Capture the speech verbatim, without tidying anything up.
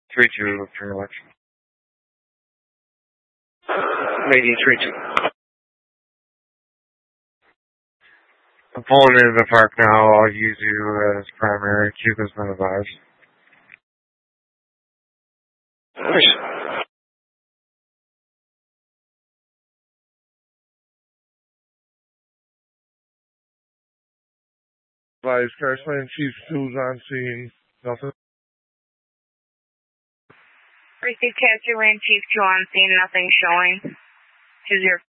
three two, pretty much. Lady three two. I'm pulling into the park now. I'll use you as primary. Q has been advised. Nice. Advised, Carson Chief two's on scene. Nothing. Receive Capture Land Chief two on scene, nothing showing. two zero.